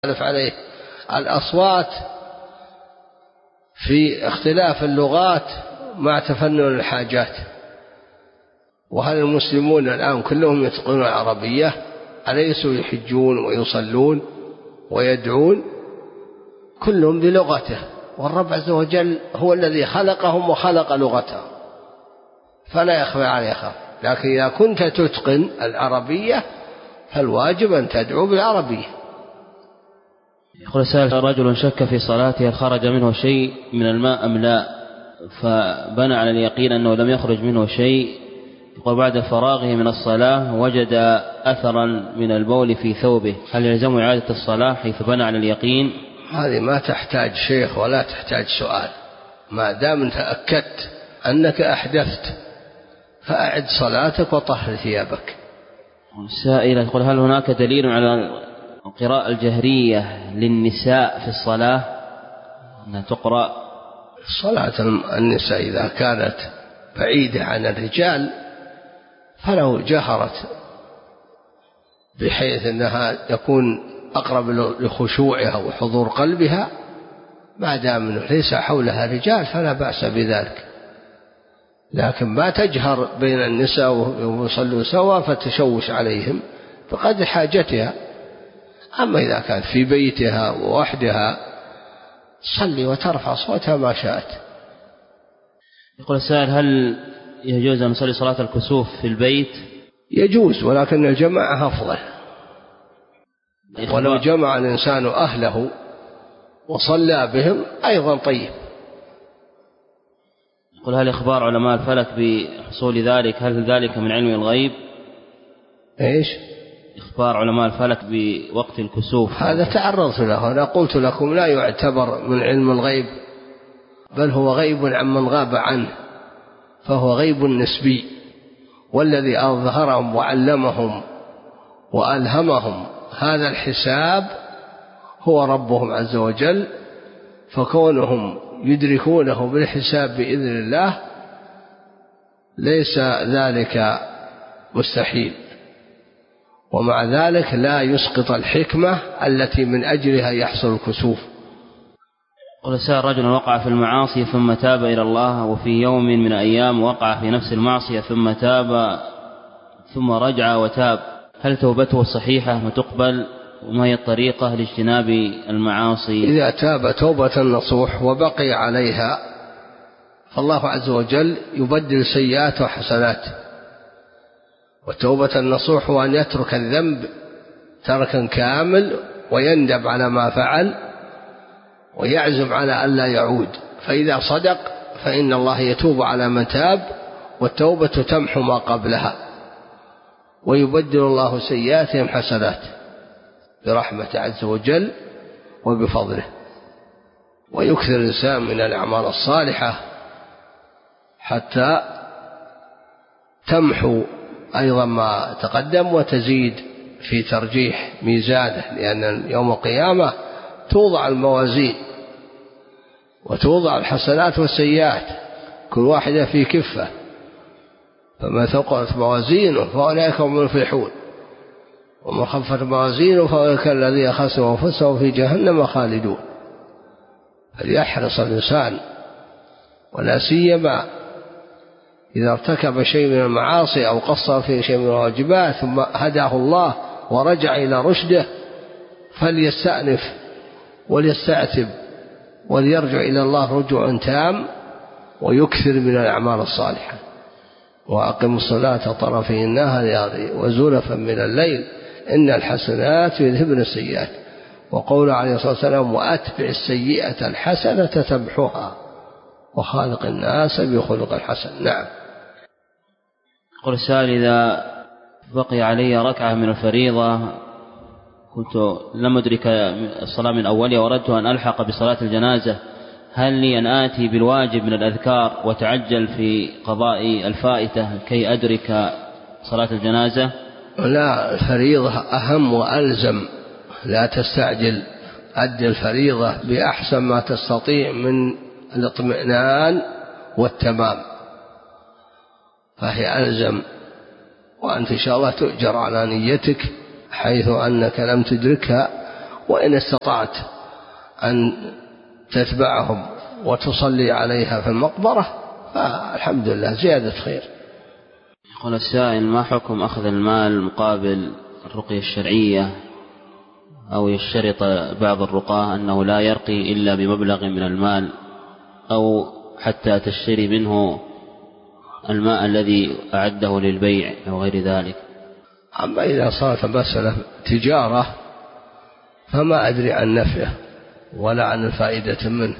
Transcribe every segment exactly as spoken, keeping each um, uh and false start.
عليه الأصوات في اختلاف اللغات مع تفنن الحاجات. وهل المسلمون الآن كلهم يتقنون العربية؟ أليسوا يحجون ويصلون ويدعون؟ كلهم بلغته، والرب عز وجل هو الذي خلقهم وخلق لغتهم، فلا يخفى عليه خاف. لكن إذا كنت تتقن العربية فالواجب أن تدعو بالعربية. يقول سائل: رجل شك في صلاته هل خرج منه شيء من الماء أم لا، فبنى على اليقين أنه لم يخرج منه شيء. يقول بعد فراغه من الصلاة وجد أثرا من البول في ثوبه، هل يلزم إعادة الصلاة حيث بنى على اليقين؟ هذه ما تحتاج شيخ ولا تحتاج سؤال، ما دام تأكدت أنك أحدثت فأعد صلاتك وطهر ثيابك. السائلة تقول: هل هناك دليل على القراءة الجهرية للنساء في الصلاة أنها تقرأ؟ صلاة النساء إذا كانت بعيدة عن الرجال فلو جهرت بحيث أنها يكون أقرب لخشوعها وحضور قلبها، ما دام ليس حولها رجال فلا بأس بذلك. لكن ما تجهر بين النساء ويصلوا سوا فتشوش عليهم بقدر حاجتها. أما إذا كانت في بيتها ووحدها صلي وترفع صوتها ما شاءت. يقول السائل: هل يجوز أن نصلي صلاة الكسوف في البيت؟ يجوز، ولكن الجماعة أفضل. ولو جمع الإنسان أهله وصلى بهم أيضا طيب. يقول: هل إخبار علماء الفلك بحصول ذلك هل ذلك من علم الغيب؟ إيش؟ إخبار علماء الفلك بوقت الكسوف هذا تعرضت له. أنا قلت لكم لا يعتبر من علم الغيب، بل هو غيب عمن غاب عنه، فهو غيب نسبي. والذي أظهرهم وعلمهم وألهمهم هذا الحساب هو ربهم عز وجل، فكونهم يدركونه بالحساب بإذن الله ليس ذلك مستحيل. ومع ذلك لا يسقط الحكمة التي من أجلها يحصل الكسوف. قل: سأل رجل وقع في المعاصي ثم تاب إلى الله، وفي يوم من الأيام وقع في نفس المعصية ثم تاب ثم رجع وتاب، هل توبته صحيحة وتقبل؟ وما هي الطريقة لاجتناب المعاصي؟ إذا تاب توبة نصوح وبقي عليها فالله عز وجل يبدل سيئات وحسنات. وتوبة النصوح هو أن يترك الذنب تركا كامل ويندب على ما فعل ويعزم على ألا يعود، فإذا صدق فإن الله يتوب على من تاب، والتوبة تمحو ما قبلها، ويبدل الله سيئاتهم حسنات برحمة عز وجل وبفضله. ويكثر الإنسان من الأعمال الصالحة حتى تمحو أيضا ما تقدم وتزيد في ترجيح ميزانه، لأن يوم القيامة توضع الموازين وتوضع الحسنات والسيئات كل واحدة في كفة، فما ثقلت موازينه فأولئك هم المفلحون، ومن خفت موازينه فأولئك الذين خسروا أنفسهم في جهنم خالدون. فليحرص الإنسان، ولا سيما إذا ارتكب شيء من المعاصي أو قصر في شيء من الواجبات ثم هداه الله ورجع إلى رشده، فليستأنف وليستعتب وليرجع إلى الله رجوعا تام ويكثر من الأعمال الصالحة. وأقم الصلاة طرفي النهار وزلفا من الليل إن الحسنات يذهبن السيئات. وقول عليه الصلاة والسلام: وأتبع السيئة الحسنة تمحها وخالق الناس بخلق الحسن. نعم. قل السائل: إذا بقي علي ركعة من الفريضة كنت لم أدرك الصلاة من أولها وأردت أن ألحق بصلاة الجنازة، هل لي أن آتي بالواجب من الأذكار وتعجل في قضاء الفائتة كي أدرك صلاة الجنازة؟ لا، الفريضة أهم وألزم، لا تستعجل، أدي الفريضة بأحسن ما تستطيع من الاطمئنان والتمام، فهي ألزم. وأنت إن شاء الله تؤجر على نيتك حيث أنك لم تدركها وإن استطعت أن تتبعهم وتصلي عليها في المقبرة فالحمد لله زيادة خير. يقول السائل: ما حكم أخذ المال مقابل الرقية الشرعية، أو يشترط بعض الرقاة أنه لا يرقي إلا بمبلغ من المال، أو حتى تشتري منه الماء الذي أعده للبيع أو غير ذلك؟ أما إذا صارت مسألة تجارة فما أدري عن نفعه ولا عن الفائدة منه،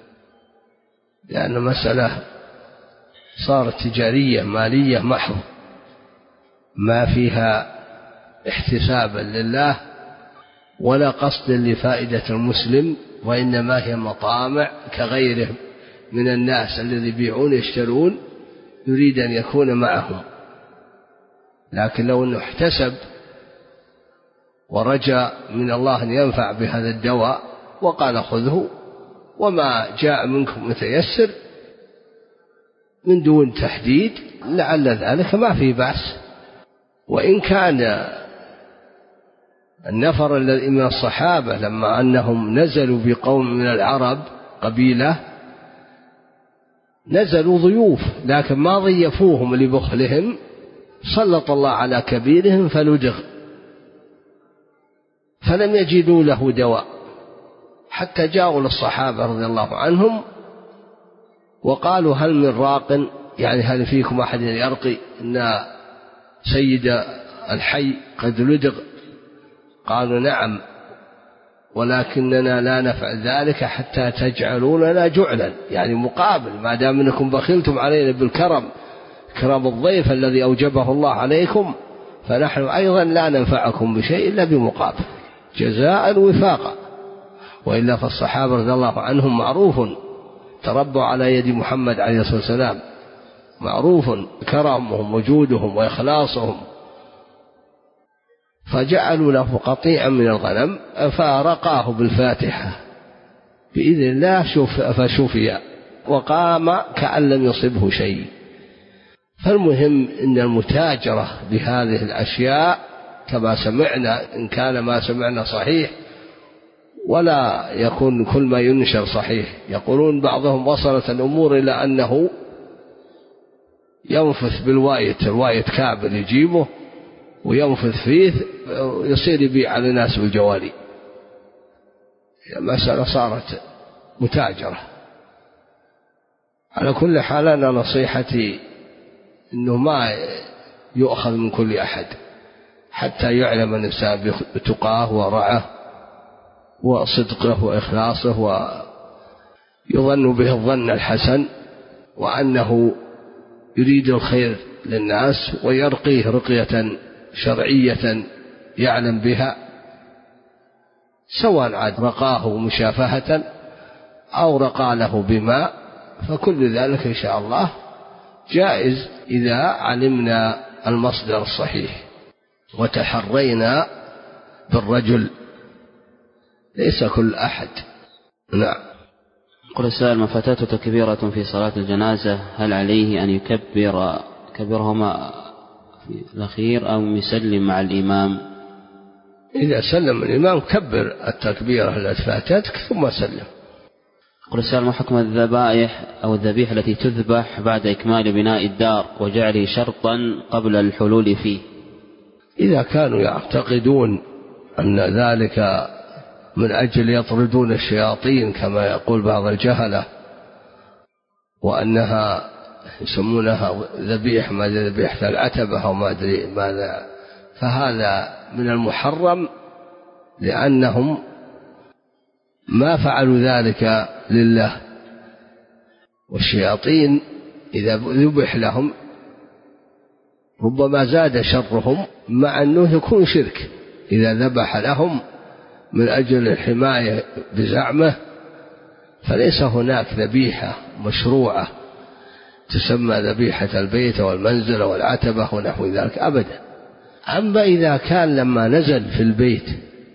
لأن مسألة صارت تجارية مالية محض ما فيها احتسابا لله ولا قصد لفائدة المسلم، وإنما هي مطامع كغيرهم من الناس الذي يبيعون يشترون يريد أن يكون معهم. لكن لو أنه احتسب ورجى من الله أن ينفع بهذا الدواء وقال خذه وما جاء منكم متيسر من دون تحديد، لعل ذلك ما فيه بأس. وإن كان النفر الذي من الصحابة لما أنهم نزلوا بقوم من العرب قبيلة نزلوا ضيوف لكن ما ضيفوهم لبخلهم، سلط الله على كبيرهم فلدغ فلم يجدوا له دواء، حتى جاءوا للصحابة رضي الله عنهم وقالوا: هل من راق؟ يعني هل فيكم أحد يرقي؟ إن سيد الحي قد لدغ. قالوا: نعم، ولكننا لا نفعل ذلك حتى تجعلون لنا جعلا، يعني مقابل، ما دام أنكم بخلتم علينا بالكرم كرم الضيف الذي أوجبه الله عليكم، فنحن أيضا لا ننفعكم بشيء إلا بمقابل، جزاء وفاقا. وإلا فالصحابة رضي الله عنهم معروف تربوا على يد محمد عليه الصلاة والسلام، معروف كرمهم وجودهم وإخلاصهم، فجعلوا له قطيعا من الغنم فارقاه بالفاتحة بإذن الله فشفي وقام كأن لم يصبه شيء. فالمهم إن المتاجرة بهذه الأشياء كما سمعنا، إن كان ما سمعنا صحيح ولا يكون كل ما ينشر صحيح، يقولون بعضهم وصلت الأمور إلى أنه ينفث بالوايت، الوايت كابل يجيبه وينفث فيه يصير يبيع على الناس بالجوالي. المسألة صارت متاجرة. على كل حال أنا نصيحتي إنه ما يؤخذ من كل أحد حتى يعلم الإنسان بتقاه ورعه وصدقه وإخلاصه ويظن به الظن الحسن، وأنه يريد الخير للناس ويرقيه رقية شرعية يعلم بها، سواء عاد رقاه مشافهة أو رقى له بماء، فكل ذلك إن شاء الله جائز إذا علمنا المصدر الصحيح وتحرينا بالرجل، ليس كل أحد. نعم. قل السائل: ما فاتته تكبيرة في صلاة الجنازة هل عليه أن يكبر كبرهما في الأخير أو يسلم مع الإمام؟ إذا سلم الإمام كبر التكبيرة التي فاتتك ثم سلم. قل السائل: ما حكم الذبائح أو الذبيحة التي تذبح بعد إكمال بناء الدار وجعله شرطا قبل الحلول فيه؟ إذا كانوا يعتقدون أن ذلك من أجل يطردون الشياطين كما يقول بعض الجهلة، وأنها يسمونها ذبيح ما ذبيحة العتبة أو ما أدري ماذا، فهذا من المحرم، لأنهم ما فعلوا ذلك لله، والشياطين إذا ذبح لهم ربما زاد شرهم، مع أنه يكون شرك إذا ذبح لهم من أجل الحماية بزعمه، فليس هناك ذبيحة مشروعة تسمى ذبيحة البيت والمنزل والعتبة ونحو ذلك أبدا. أما إذا كان لما نزل في البيت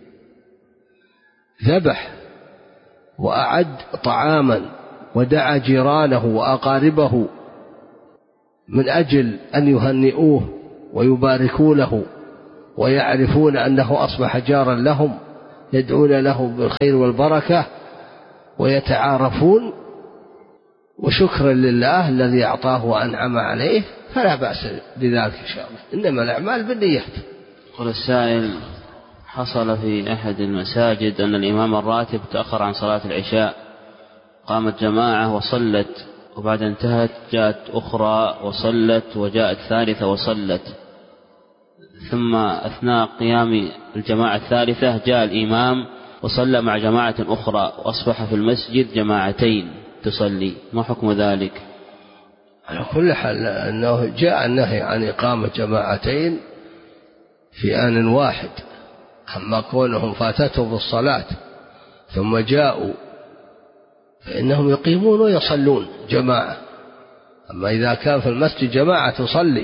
ذبح وأعد طعاما ودعا جيرانه وأقاربه من أجل أن يهنئوه ويباركوا له ويعرفون أنه أصبح جارا لهم يدعون له بالخير والبركة ويتعارفون، وشكرا لله الذي أعطاه وأنعم عليه، فلا بأس بذلك إن شاء الله، إنما الأعمال بالنيات. يقول السائل: حصل في أحد المساجد أن الإمام الراتب تأخر عن صلاة العشاء، قامت جماعة وصلت، وبعد انتهت جاءت أخرى وصلت، وجاءت ثالثة وصلت، ثم أثناء قيام الجماعة الثالثة جاء الإمام وصلى مع جماعة أخرى، وأصبح في المسجد جماعتين تصلي، ما حكم ذلك؟ على كل حال أنه جاء النهي عن إقامة جماعتين في آن واحد، أما كونهم فاتتهم الصلاة ثم جاءوا فإنهم يقيمون ويصلون جماعة. أما إذا كان في المسجد جماعة تصلي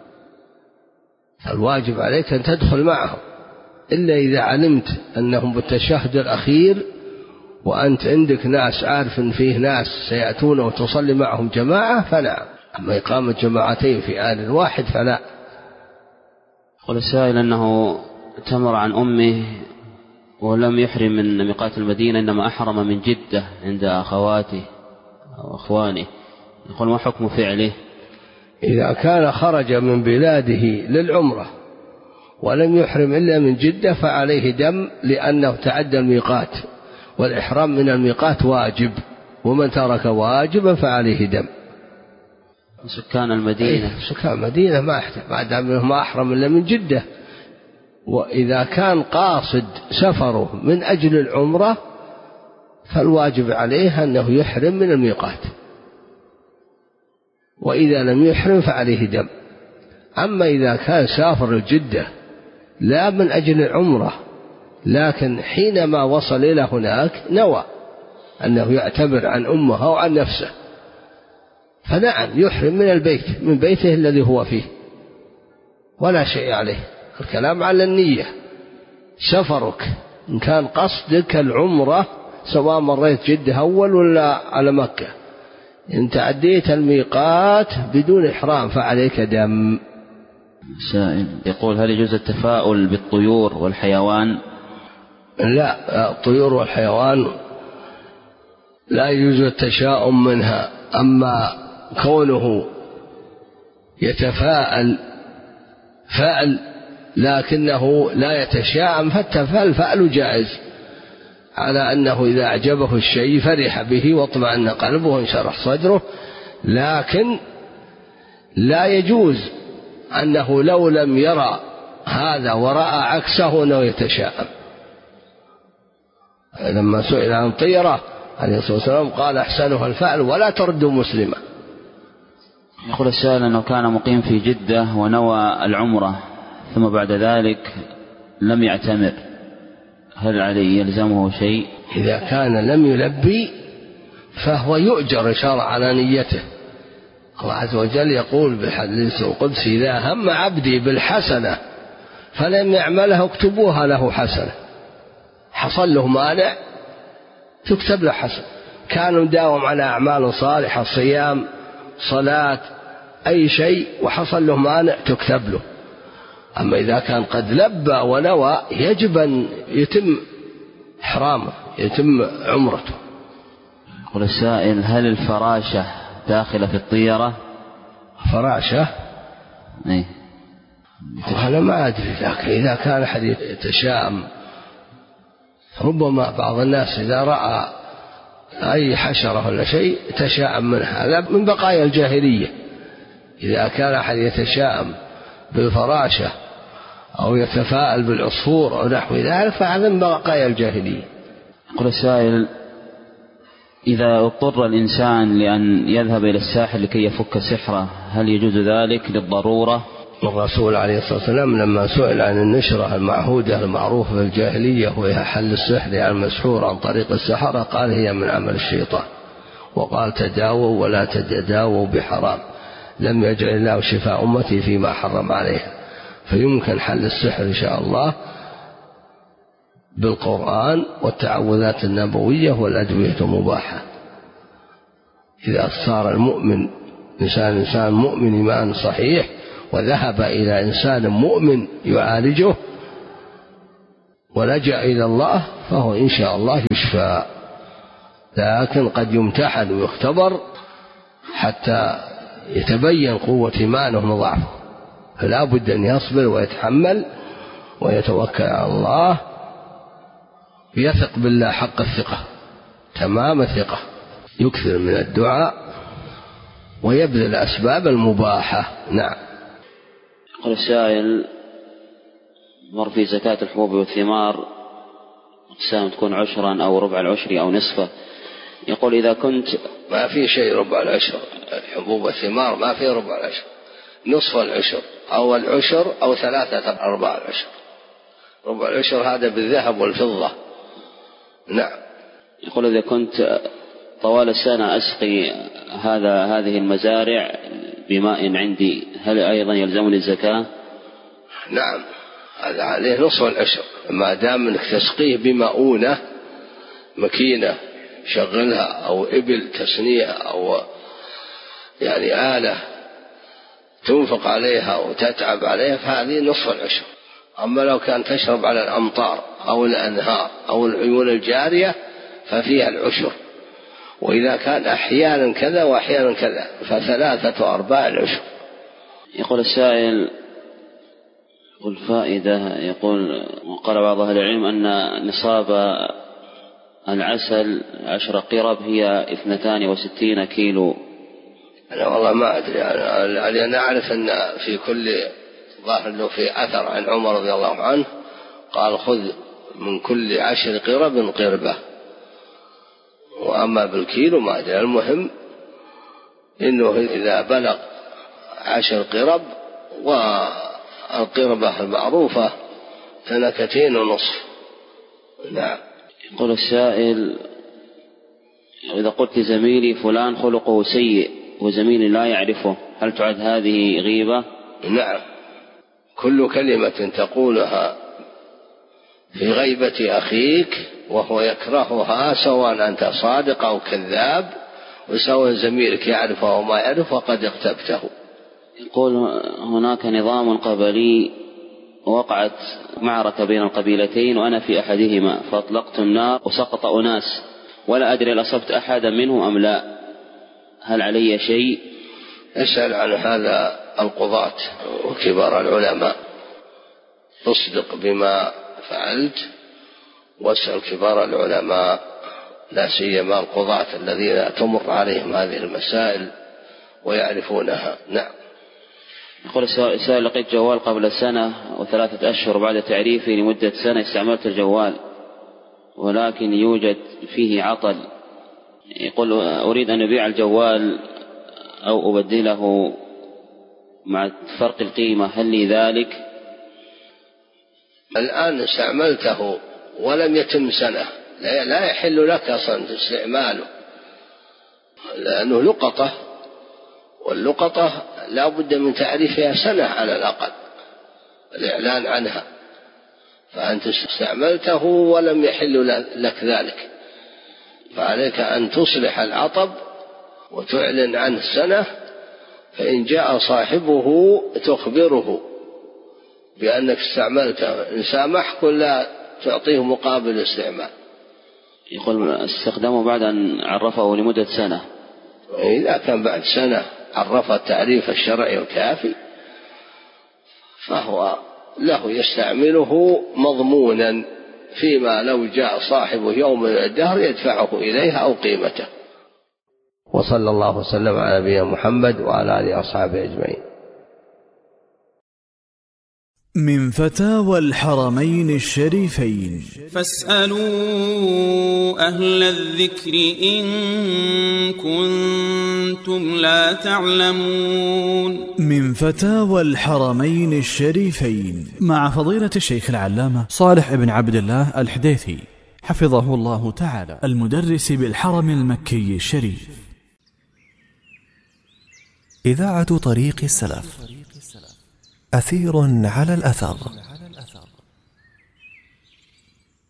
فالواجب عليك أن تدخل معهم، إلا إذا علمت أنهم بالتشهد الأخير وأنت عندك ناس عارف أن فيه ناس سيأتون وتصلي معهم جماعة فنعم، أما إقامة جماعتين في آن واحد فلا. قال السائل أنه تمر عن أمه ولم يحرم من ميقات المدينة، إنما أحرم من جدة عند أخواته أو أخوانه، يقول ما حكم فعله؟ إذا كان خرج من بلاده للعمرة ولم يحرم إلا من جدة فعليه دم، لأنه تعدى الميقات، والإحرام من الميقات واجب، ومن ترك واجبا فعليه دم. سكان المدينة سكان المدينة ما يحتاج، ما دام ما أحرم إلا من جدة. وإذا كان قاصد سفره من أجل العمرة فالواجب عليه أنه يحرم من الميقات، وإذا لم يحرم فعليه دم. أما إذا كان سافر الجدة لا من أجل العمرة، لكن حينما وصل إلى هناك نوى أنه يعتبر عن أمه أو عن نفسه، فنعم يحرم من البيت، من بيته الذي هو فيه، ولا شيء عليه. الكلام على النية. سفرك إن كان قصدك العمرة سواء مريت جدة أول ولا على مكة، إن تعديت الميقات بدون إحرام فعليك دم. سائل يقول: هل يجوز التفاؤل بالطيور والحيوان؟ لا، الطيور والحيوان لا يجوز التشاؤم منها، أما كونه يتفاءل فأل لكنه لا يتشاءم فالتفاؤل فأل جائز، على أنه إذا أعجبه الشيء فرح به واطمأن قلبه وانشرح صدره، لكن لا يجوز أنه لو لم يرى هذا ورأى عكسه أنه يتشاءم. لما سئل عن طيرة عليه الصلاة والسلام قال: أحسنها الفأل ولا ترد مسلمة. يقول السائل أنه كان مقيم في جدة ونوى العمرة ثم بعد ذلك لم يعتمر، هل عليه يلزمه شيء؟ إذا كان لم يلبي فهو يؤجر إن شاء الله على نيته. الله عز وجل يقول بالحديث القدسي: إذا هم عبدي بالحسنة فلم يعملها اكتبوها له حسنة. حصل له مانع تكتب له حسنة، كان مداوم على أعمال صالحة، صيام، صلاة، أي شيء، وحصل له مانع تكتب له. أما إذا كان قد لبى ونوى يجب أن يتم إحرامه، يتم عمرته. يقول السائل: هل الفراشة داخلة في الطيرة؟ فراشة؟ إيه؟ أنا ما أدري، لكن إذا كان أحد يتشاءم ربما بعض الناس إذا رأى أي حشرة ولا شيء تشاءم منها، هذا من بقايا الجاهلية. إذا كان أحد يتشاءم بالفراشة أو يتفاءل بالعصفور أو نحو ذلك فهذا من بقايا الجاهلية. يقول السائل: إذا اضطر الإنسان لأن يذهب إلى الساحر لكي يفك سحره هل يجوز ذلك للضرورة؟ الرسول عليه الصلاة والسلام لما سئل عن النشرة المعهودة المعروفة في الجاهلية وهي حل السحر على المسحور عن طريق السحرة قال: هي من عمل الشيطان، وقال: تداووا ولا تتداووا بحرام، لم يجعل الله شفاء أمتي فيما حرم عليها. فيمكن حل السحر إن شاء الله بالقرآن والتعوذات النبوية والأدوية المباحة. إذا صار المؤمن إنسان إنسان مؤمن إيمان صحيح وذهب إلى إنسان مؤمن يعالجه ولجأ إلى الله فهو إن شاء الله يشفى، لكن قد يمتحن ويختبر حتى يتبين قوة إيمانه وضعفه، فلا بد أن يصبر ويتحمل ويتوكل على الله، يثق بالله حق الثقة تمام الثقة، يكثر من الدعاء ويبذل الأسباب المباحة. نعم. يقول السائل: مر في زكاة الحبوب والثمار أقسام تكون عشرا أو ربع العشر أو نصفه، يقول إذا كنت ما في شيء ربع العشر، الحبوب والثمار ما في ربع العشر، نصف العشر أو العشر أو ثلاثة أرباع العشر. ربع العشر هذا بالذهب والفضة. نعم. يقول إذا كنت طوال السنة أسقي هذا هذه المزارع بماء عندي، هل أيضا يلزمني الزكاة؟ نعم، هذا عليه نصف العشر، ما دام انك تسقيه بمؤونة مكينة شغلها أو إبل تسنيها أو يعني آلة تنفق عليها وتتعب عليها فهذه نصف العشر. أما لو كان تشرب على الأمطار أو الأنهار أو العيون الجارية ففيها العشر، وإذا كان أحيانا كذا وأحيانا كذا فثلاثة أرباع العشر. يقول السائل: يقول فائدة، يقول وقال بعض أهل العلم أن نصاب العسل عشر قرب هي اثنتان وستين كيلو. أنا والله ما أدري، أنا, أنا أعرف أن في كل ظاهر له في أثر عن عمر رضي الله عنه قال: خذ من كل عشر قرب قربة. وأما بالكيلو ما أدري، المهم إنه إذا بلغ عشر قرب، والقربة المعروفة تنكتين ونصف. نعم. يقول السائل: إذا قلت لزميلي فلان خلقه سيء وزميلي لا يعرفه، هل تعد هذه غيبة؟ نعم، كل كلمة تقولها في غيبة أخيك وهو يكرهها، سواء أنت صادق أو كذاب، وسواء زميلك يعرفه أو ما يعرفه قد اغتبته. يقول هناك نظام قبلي وقعت معركة بين القبيلتين وأنا في أحدهما، فأطلقت النار وسقط أناس ولا أدري هل أصبت أحدا منه أم لا، هل علي شيء؟ اسأل عن هذا القضاة وكبار العلماء، اصدق بما فعلت واسأل كبار العلماء، لا سيما القضاة الذين تمر عليهم هذه المسائل ويعرفونها. نعم. يقول السائل: لقيت جوال قبل سنة وثلاثة أشهر بعد تعريفي لمدة سنة استعملت الجوال ولكن يوجد فيه عطل، يقول أريد أن أبيع الجوال أو أبدله مع فرق القيمة، هل لي ذلك؟ الآن استعملته ولم يتم سنة، لا يحل لك أصلا استعماله، لأنه لقطة، واللقطة لا بد من تعريفها سنة على الأقل الإعلان عنها، فأنت استعملته ولم يحل لك ذلك، فعليك أن تصلح العطب وتعلن عنه سنة، فإن جاء صاحبه تخبره بأنك استعملته، إن سامحك لا تعطيه مقابل استعمال. يقول استخدامه بعد أن عرفه لمدة سنة، إذا كان بعد سنة عرف التعريف الشرعي الكافي فهو له يستعمله مضمونا، فيما لو جاء صاحبه يوم من الدهر يدفعه إليها أو قيمته. وصلى الله وسلم على نبينا محمد وعلى آله وأصحابه أجمعين. من فتاوى الحرمين الشريفين: فاسألوا أهل الذكر إن كنتم لا تعلمون. من فتاوى الحرمين الشريفين مع فضيلة الشيخ العلامة صالح بن عبد الله الحديثي حفظه الله تعالى، المدرس بالحرم المكي الشريف. إذاعة طريق السلف، أثير على الأثر.